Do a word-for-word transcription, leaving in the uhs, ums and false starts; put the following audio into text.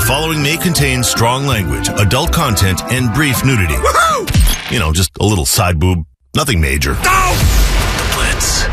following may contain strong language, adult content, and brief nudity. Woohoo! You know, just a little side boob. Nothing major. Oh! The Blitz.